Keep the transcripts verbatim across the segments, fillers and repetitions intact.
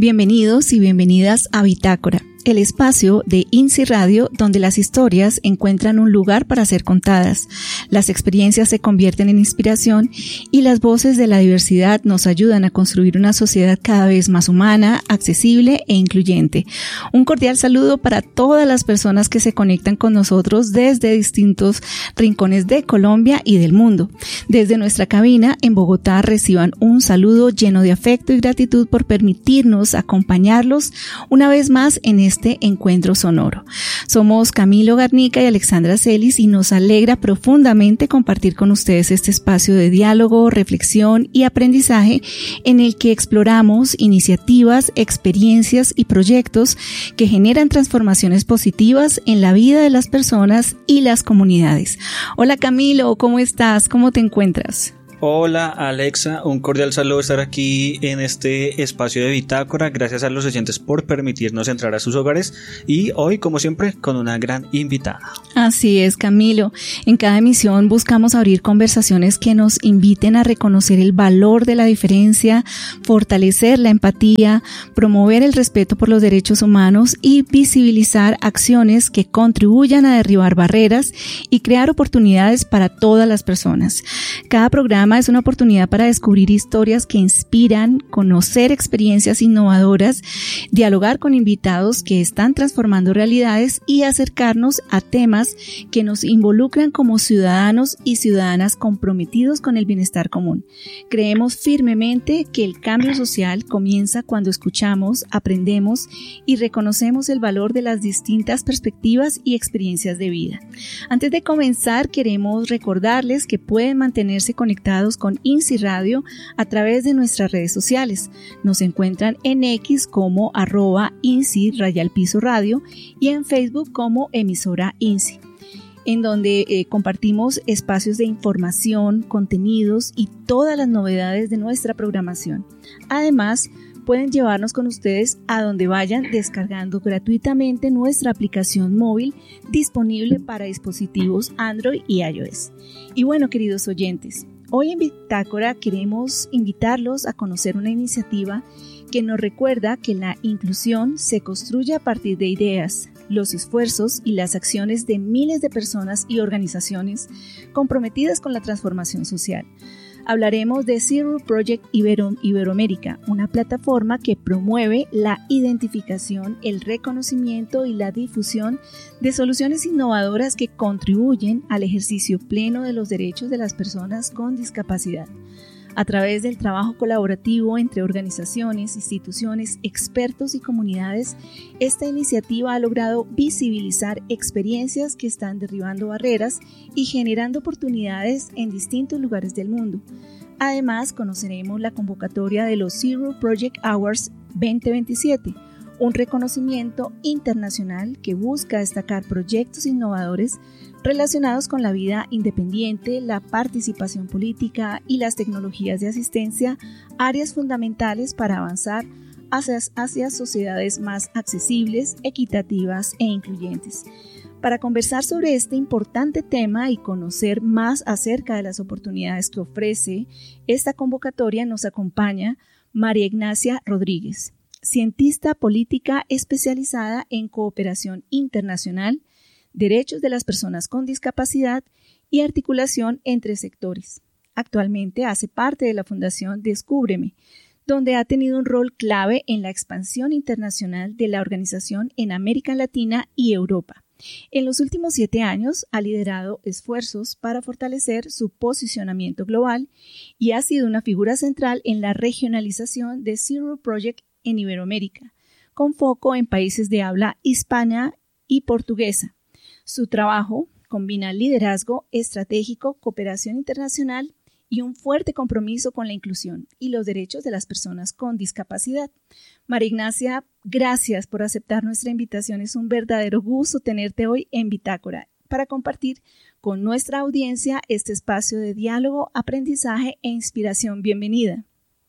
Bienvenidos y bienvenidas a Bitácora, el espacio de INSI Radio donde las historias encuentran un lugar para ser contadas, las experiencias se convierten en inspiración y las voces de la diversidad nos ayudan a construir una sociedad cada vez más humana, accesible e incluyente. Un cordial saludo para todas las personas que se conectan con nosotros desde distintos rincones de Colombia y del mundo. Desde nuestra cabina en Bogotá reciban un saludo lleno de afecto y gratitud por permitirnos acompañarlos una vez más en este este encuentro sonoro. Somos Camilo Garnica y Alexandra Celis y nos alegra profundamente compartir con ustedes este espacio de diálogo, reflexión y aprendizaje en el que exploramos iniciativas, experiencias y proyectos que generan transformaciones positivas en la vida de las personas y las comunidades. Hola Camilo, ¿cómo estás? ¿Cómo te encuentras? Hola Alexa, un cordial saludo estar aquí en este espacio de Bitácora. Gracias a los oyentes por permitirnos entrar a sus hogares y hoy, como siempre, con una gran invitada. Así es, Camilo. En cada emisión buscamos abrir conversaciones que nos inviten a reconocer el valor de la diferencia, fortalecer la empatía, promover el respeto por los derechos humanos y visibilizar acciones que contribuyan a derribar barreras y crear oportunidades para todas las personas. Cada programa es una oportunidad para descubrir historias que inspiran, conocer experiencias innovadoras, dialogar con invitados que están transformando realidades y acercarnos a temas que nos involucran como ciudadanos y ciudadanas comprometidos con el bienestar común. Creemos firmemente que el cambio social comienza cuando escuchamos, aprendemos y reconocemos el valor de las distintas perspectivas y experiencias de vida. Antes de comenzar, queremos recordarles que pueden mantenerse conectados con INSI Radio a través de nuestras redes sociales. Nos encuentran en X como arroba INSI Rayal Piso Radio y en Facebook como emisora INSI, en donde eh, compartimos espacios de información, contenidos y todas las novedades de nuestra programación. Además, pueden llevarnos con ustedes a donde vayan descargando gratuitamente nuestra aplicación móvil disponible para dispositivos Android y iOS. Y bueno, queridos oyentes, hoy en Bitácora queremos invitarlos a conocer una iniciativa que nos recuerda que la inclusión se construye a partir de ideas, los esfuerzos y las acciones de miles de personas y organizaciones comprometidas con la transformación social. Hablaremos de Zero Project Ibero- Iberoamérica, una plataforma que promueve la identificación, el reconocimiento y la difusión de soluciones innovadoras que contribuyen al ejercicio pleno de los derechos de las personas con discapacidad. A través del trabajo colaborativo entre organizaciones, instituciones, expertos y comunidades, esta iniciativa ha logrado visibilizar experiencias que están derribando barreras y generando oportunidades en distintos lugares del mundo. Además, conoceremos la convocatoria de los Zero Project Awards veinte veintisiete, un reconocimiento internacional que busca destacar proyectos innovadores relacionados con la vida independiente, la participación política y las tecnologías de asistencia, áreas fundamentales para avanzar hacia, hacia sociedades más accesibles, equitativas e incluyentes. Para conversar sobre este importante tema y conocer más acerca de las oportunidades que ofrece esta convocatoria, nos acompaña María Ignacia Rodríguez, cientista política especializada en cooperación internacional, derechos de las personas con discapacidad y articulación entre sectores. Actualmente hace parte de la Fundación Descúbreme, donde ha tenido un rol clave en la expansión internacional de la organización en América Latina y Europa. En los últimos siete años ha liderado esfuerzos para fortalecer su posicionamiento global y ha sido una figura central en la regionalización de Zero Project en Iberoamérica, con foco en países de habla hispana y portuguesa. Su trabajo combina liderazgo estratégico, cooperación internacional y un fuerte compromiso con la inclusión y los derechos de las personas con discapacidad. María Ignacia, gracias por aceptar nuestra invitación. Es un verdadero gusto tenerte hoy en Bitácora para compartir con nuestra audiencia este espacio de diálogo, aprendizaje e inspiración. Bienvenida.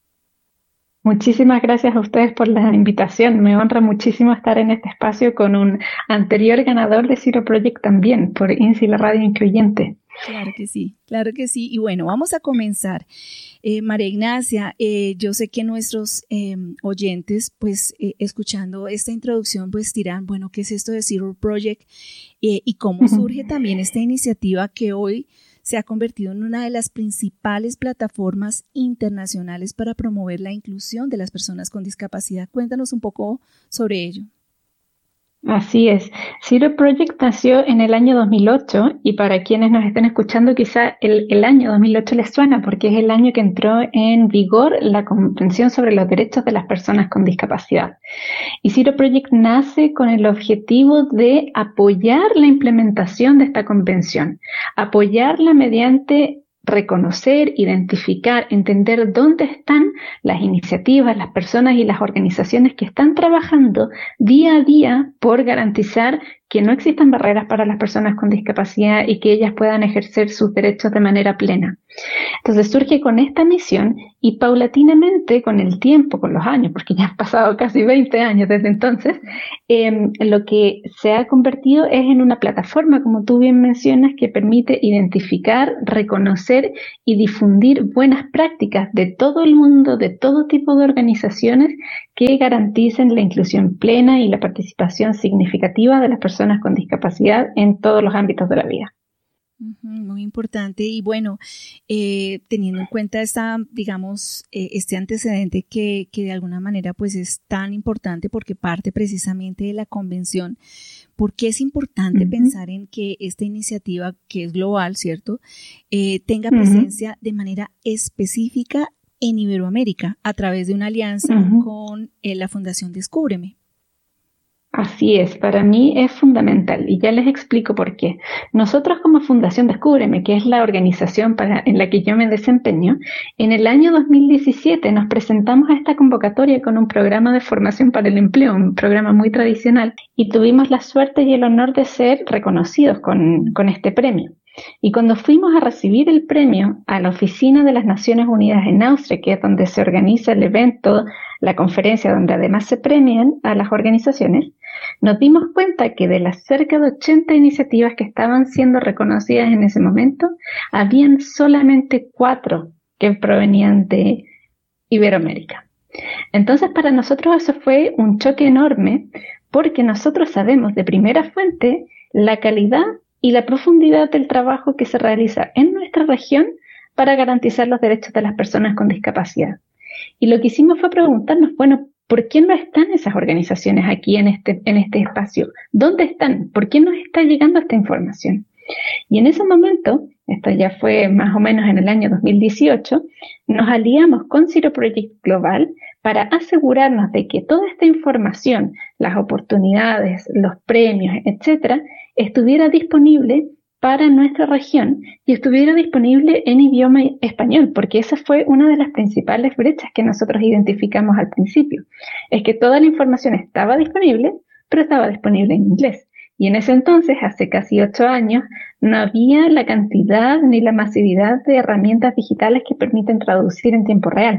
Muchísimas gracias a ustedes por la invitación. Me honra muchísimo estar en este espacio con un anterior ganador de Zero Project también, por INSI, la radio incluyente. Claro que sí, claro que sí. Y bueno, vamos a comenzar. Eh, María Ignacia, eh, yo sé que nuestros eh, oyentes, pues eh, escuchando esta introducción, pues dirán, bueno, ¿qué es esto de Zero Project? Eh, y cómo surge también esta iniciativa que hoy se ha convertido en una de las principales plataformas internacionales para promover la inclusión de las personas con discapacidad. Cuéntanos un poco sobre ello. Así es. Zero Project nació en el año dos mil ocho y para quienes nos estén escuchando quizá el, el año dos mil ocho les suena porque es el año que entró en vigor la Convención sobre los Derechos de las Personas con Discapacidad. Y Zero Project nace con el objetivo de apoyar la implementación de esta convención, apoyarla mediante reconocer, identificar, entender dónde están las iniciativas, las personas y las organizaciones que están trabajando día a día por garantizar que no existan barreras para las personas con discapacidad y que ellas puedan ejercer sus derechos de manera plena. Entonces surge con esta misión y paulatinamente con el tiempo, con los años, porque ya han pasado casi veinte años desde entonces, eh, lo que se ha convertido es en una plataforma, como tú bien mencionas, que permite identificar, reconocer y difundir buenas prácticas de todo el mundo, de todo tipo de organizaciones que garanticen la inclusión plena y la participación significativa de las personas con discapacidad en todos los ámbitos de la vida. Muy importante y bueno, eh, teniendo en cuenta esta, digamos, eh, este antecedente que, que de alguna manera pues es tan importante porque parte precisamente de la convención, ¿por qué es importante uh-huh. pensar en que esta iniciativa que es global, ¿cierto?, eh, tenga uh-huh. presencia de manera específica en Iberoamérica a través de una alianza uh-huh. con eh, la Fundación Descúbreme? Así es, para mí es fundamental y ya les explico por qué. Nosotros como Fundación Descúbreme, que es la organización para, en la que yo me desempeño, en el año dos mil diecisiete nos presentamos a esta convocatoria con un programa de formación para el empleo, un programa muy tradicional, y tuvimos la suerte y el honor de ser reconocidos con, con este premio. Y cuando fuimos a recibir el premio a la Oficina de las Naciones Unidas en Austria, que es donde se organiza el evento, la conferencia donde además se premian a las organizaciones, nos dimos cuenta que de las cerca de ochenta iniciativas que estaban siendo reconocidas en ese momento, habían solamente cuatro que provenían de Iberoamérica. Entonces para nosotros eso fue un choque enorme porque nosotros sabemos de primera fuente la calidad y la profundidad del trabajo que se realiza en nuestra región para garantizar los derechos de las personas con discapacidad. Y lo que hicimos fue preguntarnos, bueno, ¿por qué no están esas organizaciones aquí en este, en este espacio? ¿Dónde están? ¿Por qué nos está llegando esta información? Y en ese momento, esto ya fue más o menos en el año dos mil dieciocho, nos aliamos con Zero Project Global para asegurarnos de que toda esta información, las oportunidades, los premios, etcétera, estuviera disponible para nuestra región y estuviera disponible en idioma español, porque esa fue una de las principales brechas que nosotros identificamos al principio. Es que toda la información estaba disponible, pero estaba disponible en inglés. Y en ese entonces, hace casi ocho años, no había la cantidad ni la masividad de herramientas digitales que permiten traducir en tiempo real.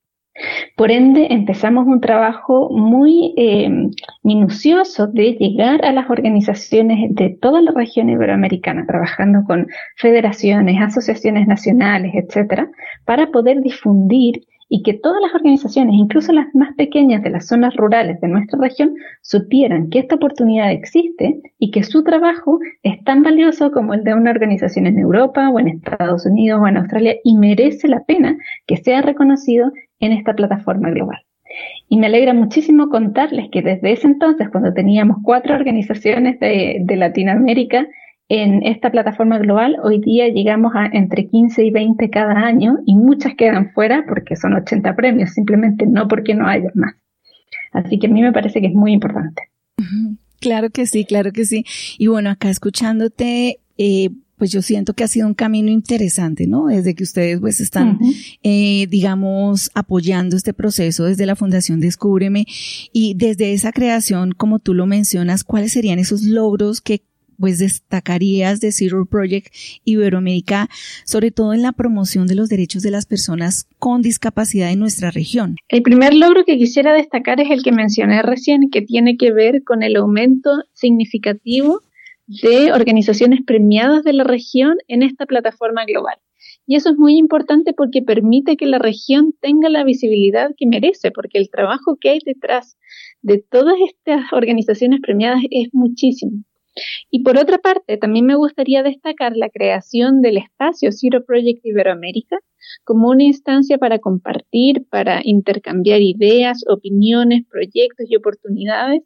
Por ende, empezamos un trabajo muy eh, minucioso de llegar a las organizaciones de toda la región iberoamericana, trabajando con federaciones, asociaciones nacionales, etcétera, para poder difundir y que todas las organizaciones, incluso las más pequeñas de las zonas rurales de nuestra región, supieran que esta oportunidad existe y que su trabajo es tan valioso como el de una organización en Europa o en Estados Unidos o en Australia y merece la pena que sea reconocido en esta plataforma global. Y me alegra muchísimo contarles que desde ese entonces, cuando teníamos cuatro organizaciones de, de Latinoamérica en esta plataforma global, hoy día llegamos a entre quince y veinte cada año y muchas quedan fuera porque son ochenta premios, simplemente no porque no haya más. Así que a mí me parece que es muy importante. Claro que sí, claro que sí. Y bueno, acá escuchándote, eh, pues yo siento que ha sido un camino interesante, ¿no? Desde que ustedes pues están, uh-huh. eh, digamos, apoyando este proceso desde la Fundación Descúbreme y desde esa creación, como tú lo mencionas, ¿cuáles serían esos logros que pues destacarías de Zero Project Iberoamérica, sobre todo en la promoción de los derechos de las personas con discapacidad en nuestra región? El primer logro que quisiera destacar es el que mencioné recién, que tiene que ver con el aumento significativo de organizaciones premiadas de la región en esta plataforma global. Y eso es muy importante porque permite que la región tenga la visibilidad que merece, porque el trabajo que hay detrás de todas estas organizaciones premiadas es muchísimo. Y por otra parte, también me gustaría destacar la creación del espacio Zero Project Iberoamérica como una instancia para compartir, para intercambiar ideas, opiniones, proyectos y oportunidades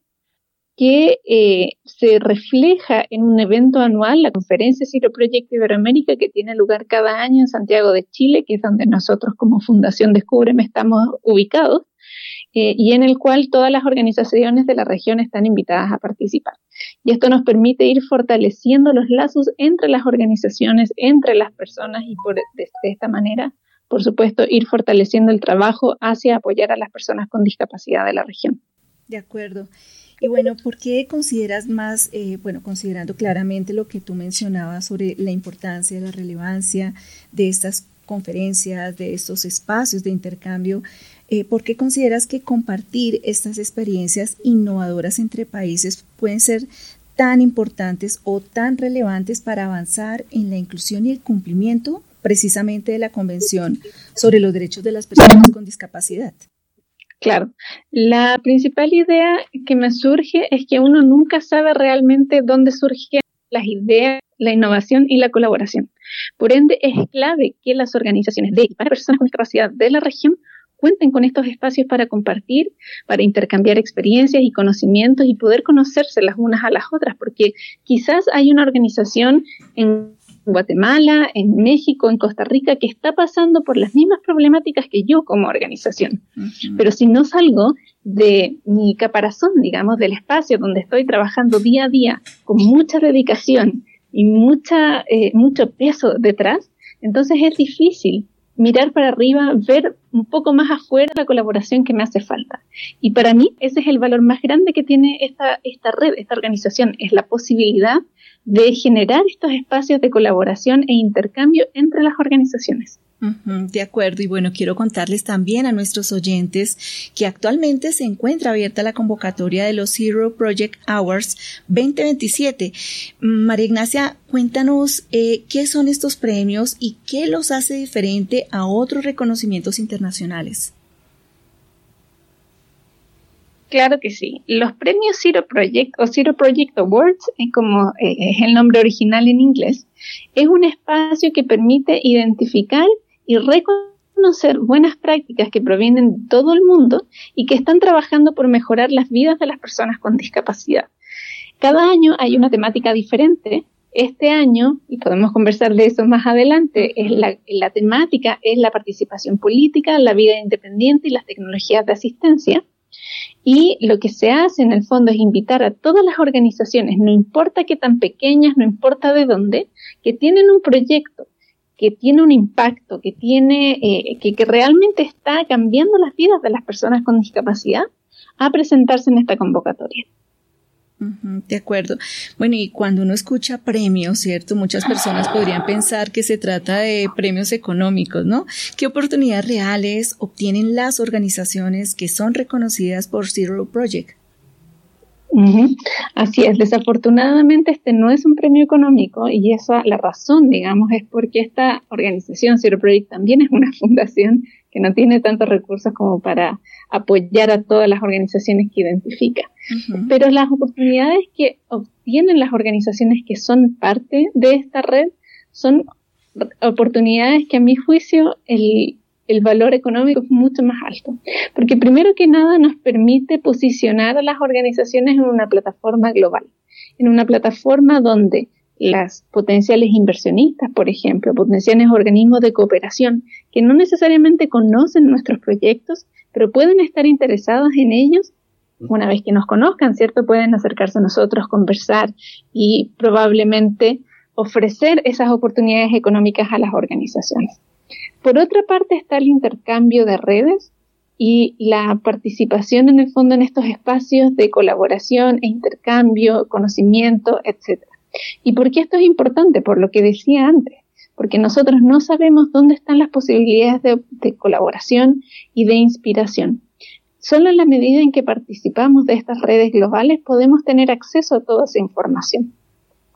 que eh, se refleja en un evento anual, la conferencia Zero Project Iberoamérica, que tiene lugar cada año en Santiago de Chile, que es donde nosotros como Fundación Descúbreme estamos ubicados, eh, y en el cual todas las organizaciones de la región están invitadas a participar. Y esto nos permite ir fortaleciendo los lazos entre las organizaciones, entre las personas y por, de, de esta manera, por supuesto, ir fortaleciendo el trabajo hacia apoyar a las personas con discapacidad de la región. De acuerdo. Y bueno, ¿por qué consideras más, eh, bueno, considerando claramente lo que tú mencionabas sobre la importancia, la relevancia de estas conferencias, de estos espacios de intercambio, eh, ¿por qué consideras que compartir estas experiencias innovadoras entre países pueden ser tan importantes o tan relevantes para avanzar en la inclusión y el cumplimiento precisamente de la Convención sobre los Derechos de las Personas con Discapacidad? Claro, la principal idea que me surge es que uno nunca sabe realmente dónde surgen las ideas, la innovación y la colaboración. Por ende, es clave que las organizaciones de y para personas con discapacidad de la región cuenten con estos espacios para compartir, para intercambiar experiencias y conocimientos y poder conocerse las unas a las otras, porque quizás hay una organización en Guatemala, en México, en Costa Rica, que está pasando por las mismas problemáticas que yo como organización. Uh-huh. Pero si no salgo de mi caparazón, digamos, del espacio donde estoy trabajando día a día con mucha dedicación y mucha, eh, mucho peso detrás, entonces es difícil mirar para arriba, ver un poco más afuera la colaboración que me hace falta. Y para mí ese es el valor más grande que tiene esta, esta red, esta organización, es la posibilidad de generar estos espacios de colaboración e intercambio entre las organizaciones. Uh-huh, de acuerdo, y bueno, quiero contarles también a nuestros oyentes que actualmente se encuentra abierta la convocatoria de los Zero Project Awards veinte veintisiete. María Ignacia, cuéntanos eh, qué son estos premios y qué los hace diferente a otros reconocimientos internacionales. Claro que sí. Los premios Zero Project o Zero Project Awards, eh, como eh, es el nombre original en inglés, es un espacio que permite identificar y reconocer buenas prácticas que provienen de todo el mundo y que están trabajando por mejorar las vidas de las personas con discapacidad. Cada año hay una temática diferente. Este año, y podemos conversar de eso más adelante, es la, la temática es la participación política, la vida independiente y las tecnologías de asistencia. Y lo que se hace en el fondo es invitar a todas las organizaciones, no importa qué tan pequeñas, no importa de dónde, que tienen un proyecto, que tiene un impacto, que tiene, eh, que, que realmente está cambiando las vidas de las personas con discapacidad, a presentarse en esta convocatoria. Uh-huh, de acuerdo. Bueno, y cuando uno escucha premios, ¿cierto? Muchas personas podrían pensar que se trata de premios económicos, ¿no? ¿Qué oportunidades reales obtienen las organizaciones que son reconocidas por Zero Project? Uh-huh. Así es, desafortunadamente este no es un premio económico y esa, la razón, digamos, es porque esta organización, Zero Project, también es una fundación que no tiene tantos recursos como para apoyar a todas las organizaciones que identifica. Uh-huh. Pero las oportunidades que obtienen las organizaciones que son parte de esta red son oportunidades que a mi juicio el el valor económico es mucho más alto. Porque primero que nada nos permite posicionar a las organizaciones en una plataforma global, en una plataforma donde las potenciales inversionistas, por ejemplo, potenciales organismos de cooperación, que no necesariamente conocen nuestros proyectos, pero pueden estar interesados en ellos, una vez que nos conozcan, ¿cierto? Pueden acercarse a nosotros, conversar y probablemente ofrecer esas oportunidades económicas a las organizaciones. Por otra parte está el intercambio de redes y la participación en el fondo en estos espacios de colaboración e intercambio, conocimiento, etcétera. ¿Y por qué esto es importante? Por lo que decía antes, porque nosotros no sabemos dónde están las posibilidades de, de colaboración y de inspiración. Solo en la medida en que participamos de estas redes globales podemos tener acceso a toda esa información.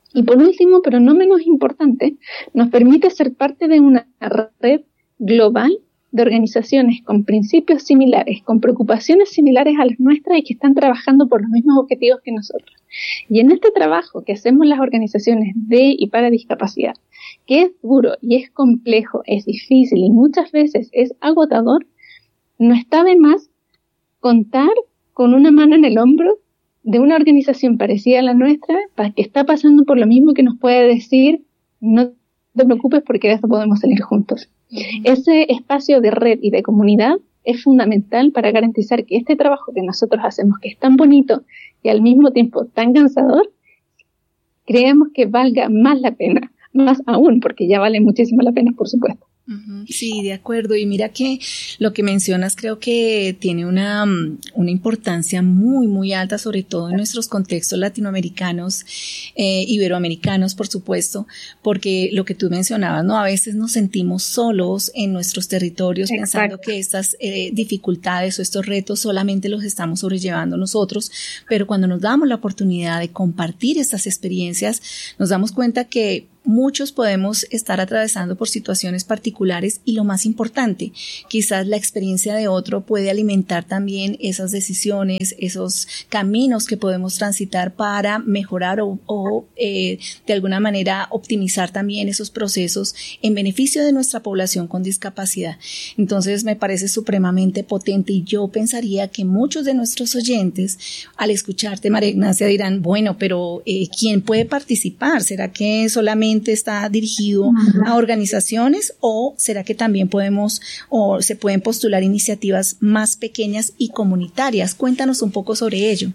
Y por último, pero no menos importante, nos permite ser parte de una red global de organizaciones con principios similares, con preocupaciones similares a las nuestras y que están trabajando por los mismos objetivos que nosotros. Y en este trabajo que hacemos las organizaciones de y para discapacidad, que es duro y es complejo, es difícil y muchas veces es agotador, no está de más contar con una mano en el hombro de una organización parecida a la nuestra, que está pasando por lo mismo, que nos puede decir, no te preocupes porque de esto podemos salir juntos. Uh-huh. Ese espacio de red y de comunidad es fundamental para garantizar que este trabajo que nosotros hacemos, que es tan bonito y al mismo tiempo tan cansador, creemos que valga más la pena, más aún, porque ya vale muchísimo la pena, por supuesto. Sí, de acuerdo. Y mira que lo que mencionas creo que tiene una, una importancia muy, muy alta, sobre todo en nuestros contextos latinoamericanos, eh, iberoamericanos, por supuesto, porque lo que tú mencionabas, ¿no? A veces nos sentimos solos en nuestros territorios. Exacto. Pensando que estas eh, dificultades o estos retos solamente los estamos sobrellevando nosotros, pero cuando nos damos la oportunidad de compartir estas experiencias, nos damos cuenta que muchos podemos estar atravesando por situaciones particulares y lo más importante, quizás la experiencia de otro puede alimentar también esas decisiones, esos caminos que podemos transitar para mejorar o, o eh, de alguna manera optimizar también esos procesos en beneficio de nuestra población con discapacidad. Entonces me parece supremamente potente y yo pensaría que muchos de nuestros oyentes al escucharte, María Ignacia, dirán, bueno, pero eh, ¿quién puede participar? ¿Será que solamente está dirigido a organizaciones o será que también podemos o se pueden postular iniciativas más pequeñas y comunitarias? Cuéntanos un poco sobre ello.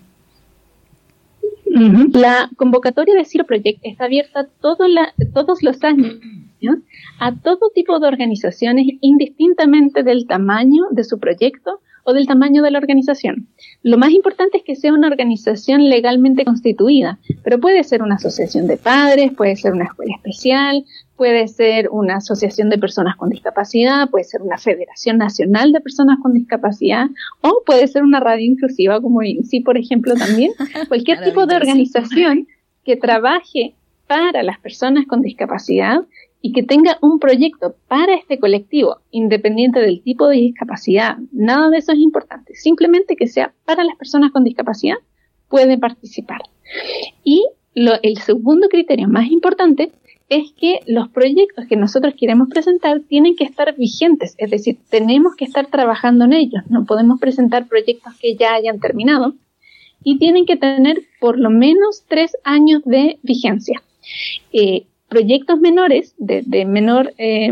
La convocatoria de Zero Project está abierta todo la, todos los años a todo tipo de organizaciones, indistintamente del tamaño de su proyecto o del tamaño de la organización. Lo más importante es que sea una organización legalmente constituida, pero puede ser una asociación de padres, puede ser una escuela especial, puede ser una asociación de personas con discapacidad, puede ser una federación nacional de personas con discapacidad, o puede ser una radio inclusiva como I N S I, por ejemplo, también. Cualquier tipo de organización que trabaje para las personas con discapacidad y que tenga un proyecto para este colectivo, independiente del tipo de discapacidad, nada de eso es importante, simplemente que sea para las personas con discapacidad, puede participar. Y lo, el segundo criterio más importante es que los proyectos que nosotros queremos presentar tienen que estar vigentes, es decir, tenemos que estar trabajando en ellos, no podemos presentar proyectos que ya hayan terminado y tienen que tener por lo menos tres años de vigencia. Eh, Proyectos menores, de, de menor, eh,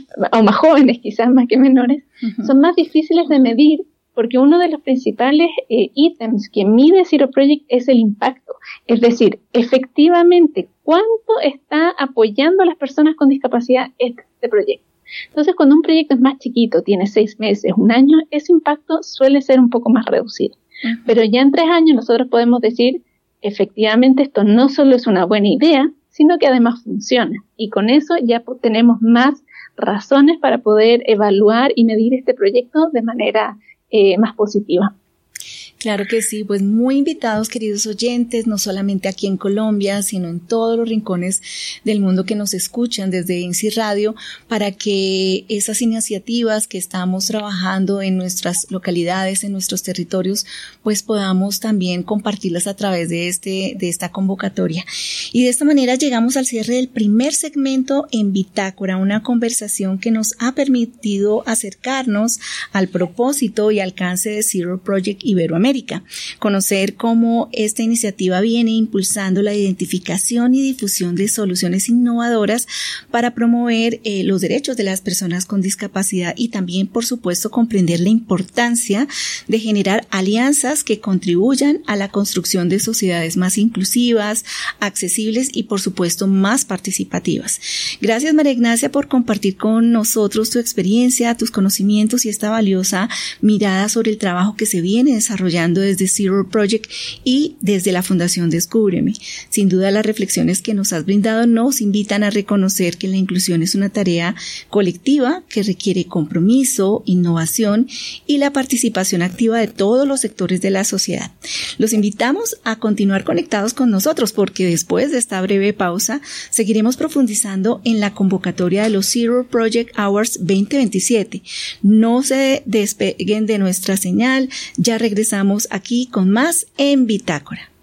o más jóvenes quizás más que menores, uh-huh. son más difíciles de medir porque uno de los principales eh, ítems que mide Zero Project es el impacto. Es decir, efectivamente, ¿cuánto está apoyando a las personas con discapacidad este proyecto? Entonces, cuando un proyecto es más chiquito, tiene seis meses, un año, ese impacto suele ser un poco más reducido. Uh-huh. Pero ya en tres años nosotros podemos decir, efectivamente, esto no solo es una buena idea, sino que además funciona. Y con eso ya tenemos más razones para poder evaluar y medir este proyecto de manera eh, más positiva. Claro que sí, pues muy invitados, queridos oyentes, no solamente aquí en Colombia, sino en todos los rincones del mundo que nos escuchan desde I N S I Radio, para que esas iniciativas que estamos trabajando en nuestras localidades, en nuestros territorios, pues podamos también compartirlas a través de este, de esta convocatoria. Y de esta manera llegamos al cierre del primer segmento en Bitácora, una conversación que nos ha permitido acercarnos al propósito y alcance de Zero Project Iberoamérica. Conocer cómo esta iniciativa viene impulsando la identificación y difusión de soluciones innovadoras para promover eh, los derechos de las personas con discapacidad y también, por supuesto, comprender la importancia de generar alianzas que contribuyan a la construcción de sociedades más inclusivas, accesibles y, por supuesto, más participativas. Gracias, María Ignacia, por compartir con nosotros tu experiencia, tus conocimientos y esta valiosa mirada sobre el trabajo que se viene desarrollando desarrollando desde Zero Project y desde la Fundación Descúbreme. Sin duda, las reflexiones que nos has brindado nos invitan a reconocer que la inclusión es una tarea colectiva que requiere compromiso, innovación y la participación activa de todos los sectores de la sociedad. Los invitamos a continuar conectados con nosotros porque después de esta breve pausa seguiremos profundizando en la convocatoria de los Zero Project Awards veinte veintisiete. No se despeguen de nuestra señal, ya regresamos aquí con más en Bitácora.